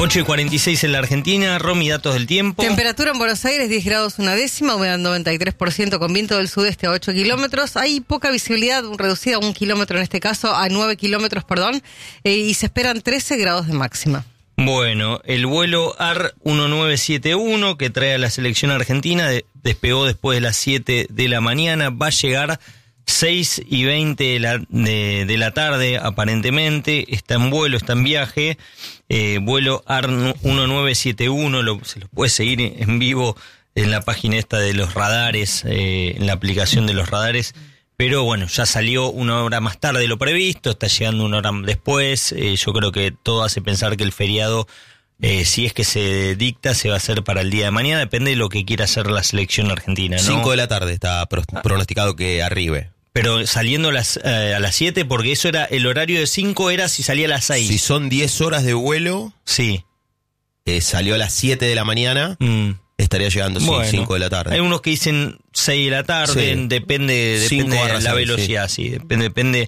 8:46 en la Argentina. Romy, datos del tiempo. Temperatura en Buenos Aires 10 grados una décima, humedad 93%, con viento del sudeste a 8 kilómetros. Hay poca visibilidad, reducida a 1 kilómetro en este caso, a 9 kilómetros, y se esperan 13 grados de máxima. Bueno, el vuelo AR 1971 que trae a la selección argentina despegó después de las 7 de la mañana, va a llegar 6:20 de la tarde aparentemente, está en vuelo, está en viaje, vuelo AR 1971, se lo puede seguir en vivo en la página esta de los radares, en la aplicación de los radares, pero bueno, ya salió una hora más tarde de lo previsto, está llegando una hora después, yo creo que todo hace pensar que el feriado, si es que se dicta, se va a hacer para el día de mañana, depende de lo que quiera hacer la selección argentina, ¿no? 5 de la tarde está pronosticado que arribe. Pero saliendo a las 7, porque eso era, el horario de 5 era si salía a las 6. Si son 10 horas de vuelo, sí. Salió a las 7 de la mañana, estaría llegando 5 de la tarde. Hay unos que dicen 6 de la tarde, sí. depende de la velocidad, sí, depende,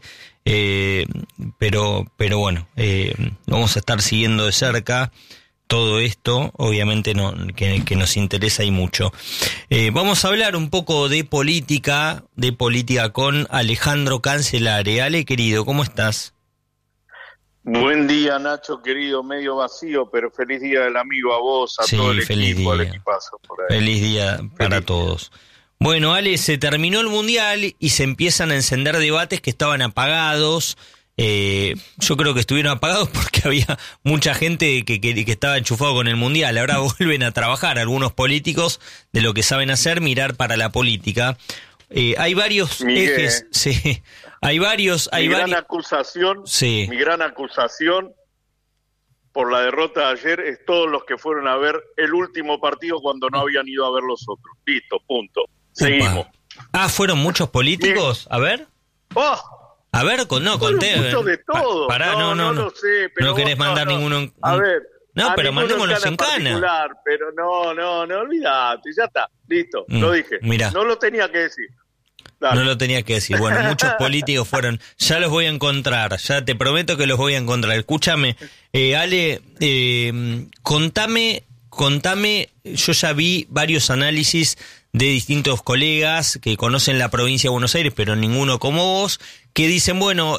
pero bueno, vamos a estar siguiendo de cerca todo esto, obviamente que nos interesa y mucho. Vamos a hablar un poco de política con Alejandro Cancelare. Ale, querido, ¿cómo estás? Buen día, Nacho, querido, medio vacío, pero feliz día del amigo a vos, a todo el equipo, al equipazo por ahí. Feliz día para todos. Bueno, Ale, se terminó el Mundial y se empiezan a encender debates que estaban apagados. Yo creo que estuvieron apagados porque había mucha gente que estaba enchufado con el Mundial. Ahora vuelven a trabajar algunos políticos de lo que saben hacer, mirar para la política. Hay varios ejes, sí. Mi gran acusación por la derrota de ayer es todos los que fueron a ver el último partido cuando no habían ido a ver los otros. Listo, punto. Seguimos. ¿Fueron muchos políticos? A ver. A ver, conté. Mucho de todo. No lo sé. Pero no querés mandar ninguno. A ver. No, pero mandémonos en cana. Pero no, olvídate, ya está. Listo, lo dije. Mirá. No lo tenía que decir. Dale. No lo tenía que decir. Bueno, muchos políticos fueron. Ya los voy a encontrar. Ya te prometo que los voy a encontrar. Escúchame, Ale, contame. Yo ya vi varios análisis de distintos colegas que conocen la provincia de Buenos Aires, pero ninguno como vos, que dicen, bueno,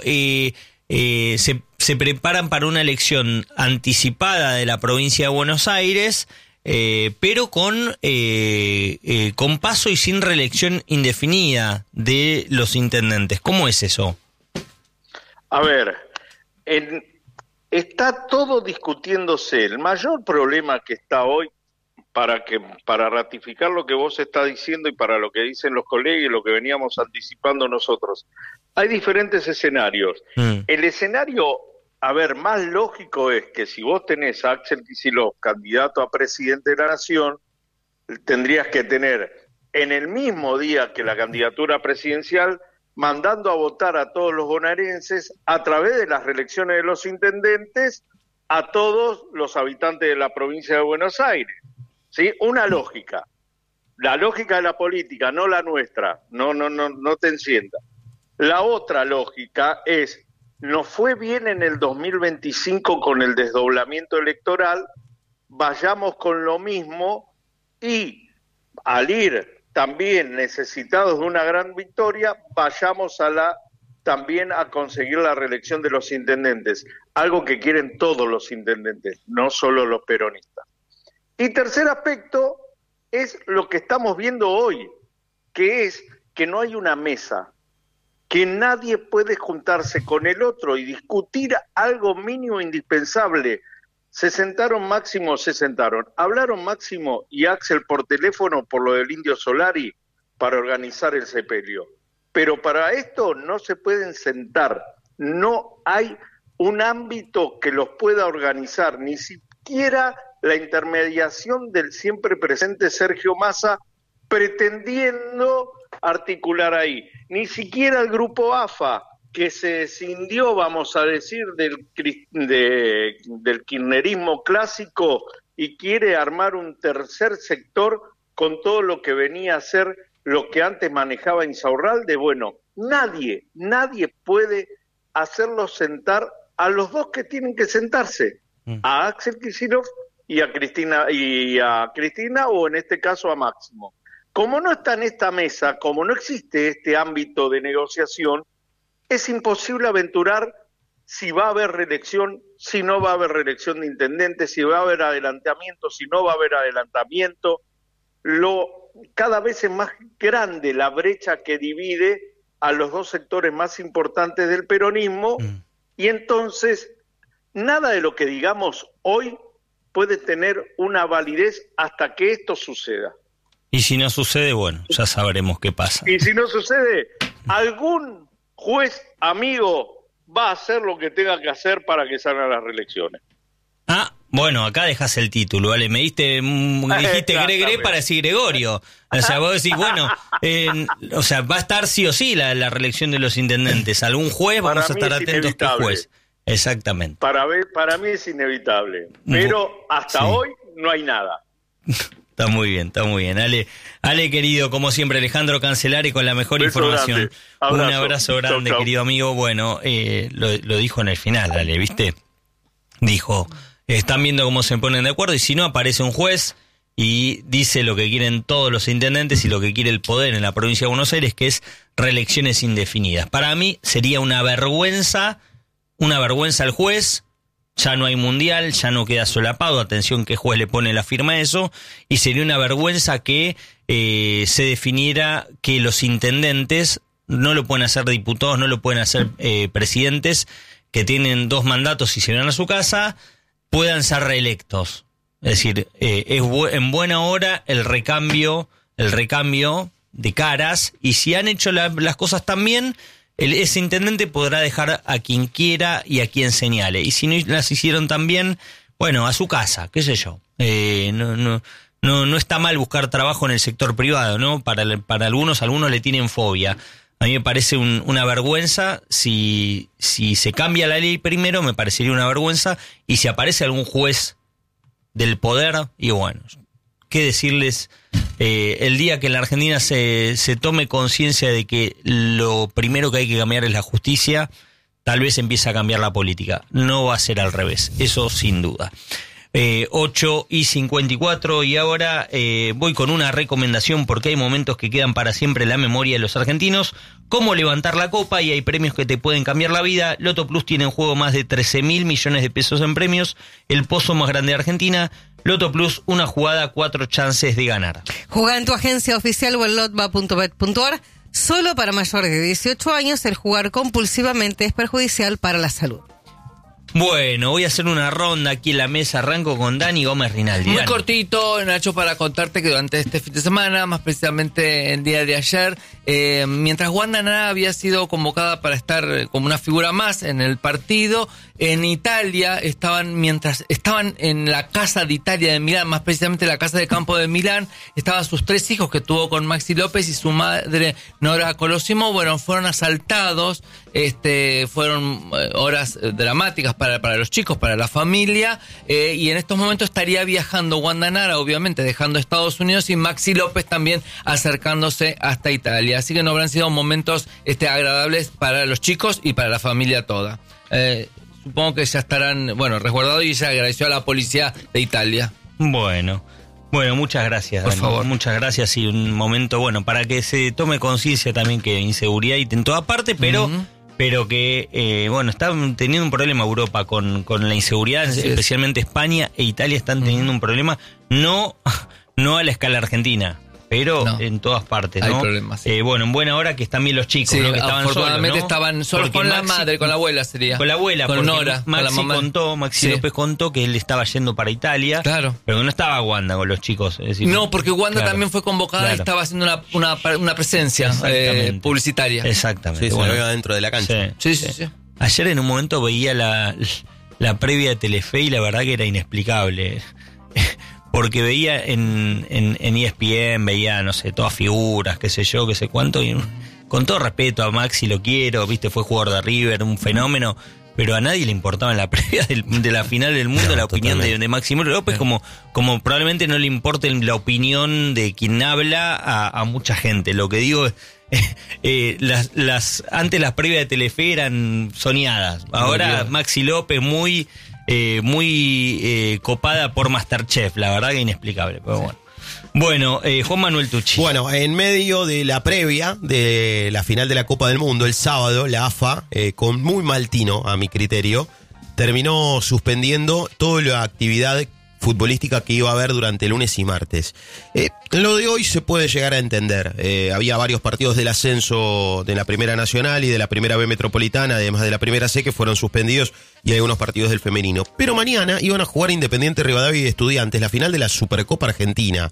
se preparan para una elección anticipada de la provincia de Buenos Aires, pero con paso y sin reelección indefinida de los intendentes. ¿Cómo es eso? A ver, está todo discutiéndose. El mayor problema que está hoy, para ratificar lo que vos estás diciendo y para lo que dicen los colegas y lo que veníamos anticipando nosotros, hay diferentes escenarios. El escenario, más lógico es que si vos tenés a Axel Kicillof candidato a presidente de la Nación, tendrías que tener en el mismo día que la candidatura presidencial, mandando a votar a todos los bonaerenses a través de las reelecciones de los intendentes a todos los habitantes de la provincia de Buenos Aires. ¿Sí? Una lógica. La lógica de la política, no la nuestra. No te enciendas. La otra lógica es, nos fue bien en el 2025 con el desdoblamiento electoral, vayamos con lo mismo y al ir también necesitados de una gran victoria, vayamos también a conseguir la reelección de los intendentes, algo que quieren todos los intendentes, no solo los peronistas. Y tercer aspecto es lo que estamos viendo hoy, que es que no hay una mesa, que nadie puede juntarse con el otro y discutir algo mínimo indispensable. Hablaron Máximo y Axel por teléfono por lo del Indio Solari para organizar el sepelio. Pero para esto no se pueden sentar, no hay un ámbito que los pueda organizar, ni siquiera la intermediación del siempre presente Sergio Massa pretendiendo articular ahí. Ni siquiera el grupo AFA, que se escindió, vamos a decir, del kirchnerismo clásico y quiere armar un tercer sector con todo lo que venía a ser lo que antes manejaba Insaurralde. Bueno, nadie puede hacerlos sentar a los dos que tienen que sentarse. a Axel Kicillof y a Cristina, o en este caso a Máximo. Como no está en esta mesa, como no existe este ámbito de negociación, es imposible aventurar si va a haber reelección, si no va a haber reelección de intendente, si va a haber adelantamiento, si no va a haber adelantamiento. Cada vez es más grande la brecha que divide a los dos sectores más importantes del peronismo, y entonces nada de lo que digamos hoy puede tener una validez hasta que esto suceda. Y si no sucede, bueno, ya sabremos qué pasa. Y si no sucede, algún juez amigo va a hacer lo que tenga que hacer para que salgan las reelecciones. Bueno, acá dejas el título, ¿vale? dijiste Gregre para decir Gregorio. O sea, vos decís, bueno, va a estar sí o sí la reelección de los intendentes. Algún juez, vamos a estar atentos qué juez. Exactamente. Para mí es inevitable, pero hasta hoy no hay nada. Está muy bien. Ale, querido, como siempre, Alejandro Cancelari con la mejor información. Un abrazo grande, chau. Querido amigo. Bueno, lo dijo en el final, Ale, ¿viste? Dijo, están viendo cómo se ponen de acuerdo y si no aparece un juez y dice lo que quieren todos los intendentes y lo que quiere el poder en la provincia de Buenos Aires, que es reelecciones indefinidas. Para mí sería una vergüenza al juez. Ya no hay mundial, ya no queda solapado, atención qué juez le pone la firma a eso, y sería una vergüenza que se definiera que los intendentes no lo pueden hacer diputados, no lo pueden hacer presidentes, que tienen 2 mandatos y se van a su casa, puedan ser reelectos. Es decir, es en buena hora el recambio de caras, y si han hecho las cosas tan bien, ese intendente podrá dejar a quien quiera y a quien señale. Y si no las hicieron tan bien, bueno, a su casa, qué sé yo. No está mal buscar trabajo en el sector privado, ¿no? Para algunos le tienen fobia. A mí me parece una vergüenza. Si se cambia la ley primero, me parecería una vergüenza. Y si aparece algún juez del poder, y bueno, ¿qué decirles? El día que en la Argentina se tome conciencia de que lo primero que hay que cambiar es la justicia, tal vez empiece a cambiar la política. No va a ser al revés, eso sin duda. 8:54 y ahora voy con una recomendación porque hay momentos que quedan para siempre en la memoria de los argentinos. Cómo levantar la copa, y hay premios que te pueden cambiar la vida. Loto Plus tiene en juego más de 13.000 millones de pesos en premios, el pozo más grande de Argentina. Loto Plus, una jugada, 4 chances de ganar. Juega en tu agencia oficial o en lotba.bet.ar. Solo para mayores de 18 años, el jugar compulsivamente es perjudicial para la salud. Bueno, voy a hacer una ronda aquí en la mesa. Arranco con Dani Gómez Rinaldi. Muy cortito, Nacho, para contarte que durante este fin de semana, más precisamente el día de ayer, mientras Wanda Nara había sido convocada para estar como una figura más en el partido, en Italia mientras estaban en la casa de Italia de Milán, más precisamente la casa de campo de Milán, estaban sus 3 hijos que tuvo con Maxi López y su madre Nora Colosimo. Bueno, fueron asaltados, fueron horas dramáticas para los chicos, para la familia, y en estos momentos estaría viajando Wanda Nara, obviamente dejando Estados Unidos, y Maxi López también acercándose hasta Italia. Así que no habrán sido momentos agradables para los chicos y para la familia toda. Supongo que ya estarán, resguardados, y se agradeció a la policía de Italia. Bueno, muchas gracias, Dani. Por favor. Muchas gracias, y un momento, para que se tome conciencia también que inseguridad hay en toda parte, pero que, están teniendo un problema Europa con la inseguridad, especialmente España e Italia están teniendo un problema, no a la escala argentina, pero en todas partes, ¿no? Hay problemas. Sí. En buena hora que están bien los chicos, sí, ¿no? Que estaban afortunadamente solos, ¿no? Estaban solos con la madre, con la abuela sería. Con la abuela, con Nora, Maxi López contó que él estaba yendo para Italia, claro, pero no estaba Wanda con los chicos. Es decir, no, porque Wanda también fue convocada y estaba haciendo una presencia publicitaria. Exactamente. Sí, se lo veo dentro de la cancha. Sí. Ayer en un momento veía la previa de Telefe y la verdad que era inexplicable. Porque veía en ESPN, veía, no sé, todas figuras, qué sé yo, qué sé cuánto, y con todo respeto a Maxi, lo quiero, viste, fue jugador de River, un fenómeno, pero a nadie le importaba en la previa de la final del mundo la opinión de Maxi López, como probablemente no le importe la opinión de quien habla a mucha gente. Lo que digo es, antes las previas de Telefe eran soñadas, ahora Maxi López muy muy copada por Masterchef, la verdad que inexplicable, pero bueno. Bueno, Juan Manuel Tucci. Bueno, en medio de la previa de la final de la Copa del Mundo, el sábado, la AFA, con muy mal tino, a mi criterio, terminó suspendiendo toda la actividad futbolística que iba a haber durante lunes y martes. Lo de hoy se puede llegar a entender. Había varios partidos del ascenso de la Primera Nacional y de la Primera B Metropolitana, además de la Primera C, que fueron suspendidos, y hay unos partidos del femenino. Pero mañana iban a jugar Independiente Rivadavia y Estudiantes, la final de la Supercopa Argentina.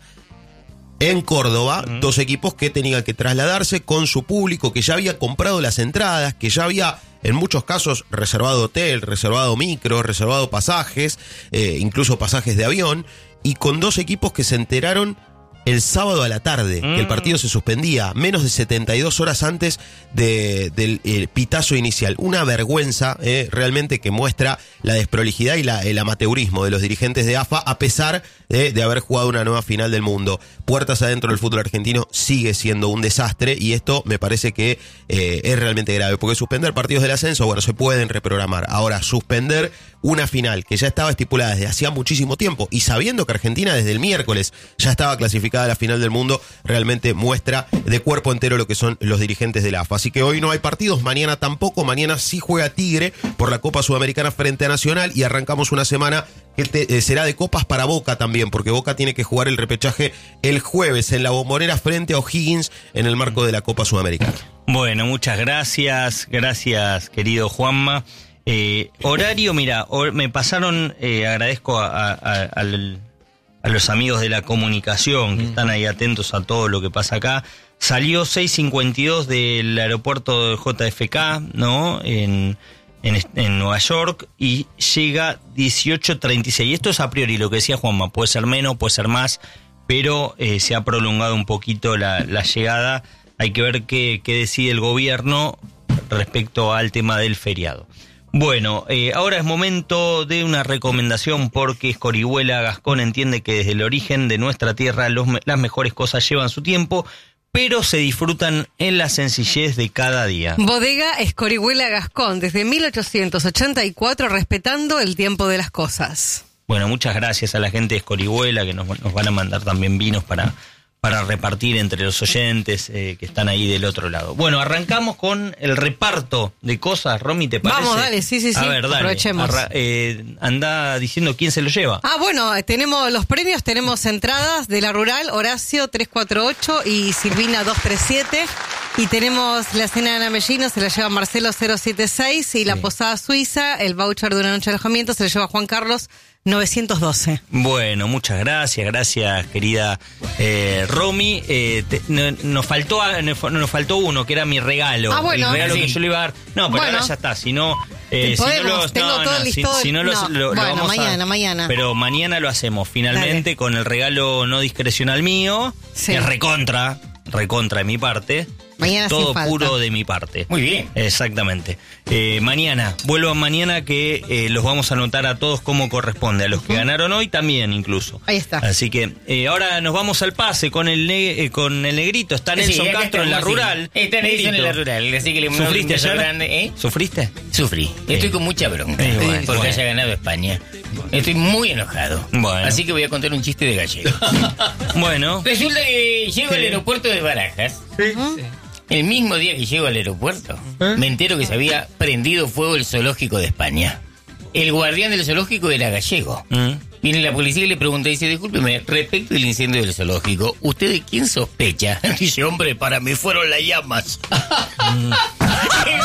En Córdoba, dos equipos que tenían que trasladarse con su público, que ya había comprado las entradas, que ya había, en muchos casos, reservado hotel, reservado micro, reservado pasajes, incluso pasajes de avión, y con dos equipos que se enteraron el sábado a la tarde, que el partido se suspendía, menos de 72 horas antes del pitazo inicial. Una vergüenza realmente que muestra la desprolijidad y el amateurismo de los dirigentes de AFA, a pesar de haber jugado una nueva final del mundo. Puertas adentro del fútbol argentino sigue siendo un desastre, y esto me parece que es realmente grave, porque suspender partidos del ascenso, bueno, se pueden reprogramar. Ahora, suspender una final que ya estaba estipulada desde hacía muchísimo tiempo, y sabiendo que Argentina desde el miércoles ya estaba clasificada a la final del mundo, realmente muestra de cuerpo entero lo que son los dirigentes de la AFA. Así que hoy no hay partidos, mañana tampoco. Mañana sí juega Tigre por la Copa Sudamericana frente a Nacional, y arrancamos una semana que será de copas para Boca también, porque Boca tiene que jugar el repechaje el jueves en la Bombonera frente a O'Higgins en el marco de la Copa Sudamericana. Bueno, muchas gracias querido Juanma. Horario, mira, me pasaron, agradezco a los amigos de la comunicación que están ahí atentos a todo lo que pasa acá. Salió 6:52 del aeropuerto de JFK, ¿no? En Nueva York, y llega 18:36. Esto es a priori lo que decía Juanma, puede ser menos, puede ser más, pero se ha prolongado un poquito la llegada. Hay que ver qué decide el gobierno respecto al tema del feriado. Bueno, ahora es momento de una recomendación, porque Escorihuela Gascón entiende que desde el origen de nuestra tierra las mejores cosas llevan su tiempo, pero se disfrutan en la sencillez de cada día. Bodega Escorihuela Gascón, desde 1884, respetando el tiempo de las cosas. Bueno, muchas gracias a la gente de Escorihuela, que nos van a mandar también vinos para repartir entre los oyentes que están ahí del otro lado. Bueno, arrancamos con el reparto de cosas. Romy, ¿te parece? Vamos, dale, sí. A ver, dale. Aprovechemos. Anda diciendo quién se lo lleva. Bueno, tenemos los premios, tenemos entradas de la Rural, Horacio 348 y Silvina 237. Y tenemos la cena de Ana Mellino, se la lleva Marcelo 076, y la posada suiza, el voucher de una noche de alojamiento, se la lleva Juan Carlos 912. Bueno, muchas gracias querida Romy. Nos faltó uno, que era mi regalo. Bueno. El regalo Sí. que yo le iba a dar. No, pero ahora ya está. Si no, mañana. Pero mañana lo hacemos finalmente. Dale. Con el regalo no discrecional mío, que es recontra de mi parte. Mañana todo puro de mi parte. Muy bien. Exactamente. Vuelvan mañana, que los vamos a anotar a todos como corresponde. A los que ganaron hoy también, incluso. Ahí está. Así que ahora nos vamos al pase con el negrito. Está Nelson Castro en la Rural. Está Nelson en la Rural. Así que le mando ¿Sufriste un beso ayer? grande. ¿Sufriste? Sufrí. Estoy con mucha bronca porque haya ganado España. Estoy muy enojado. Bueno. Así que voy a contar un chiste de gallego. Bueno. Resulta que llego al aeropuerto de Barajas. Sí. El mismo día que llego al aeropuerto, me entero que se había prendido fuego el zoológico de España. El guardián del zoológico era gallego. Viene la policía y le pregunta, dice, discúlpeme, respecto del incendio del zoológico, ¿usted de quién sospecha? Dice, hombre, para mí fueron las llamas. El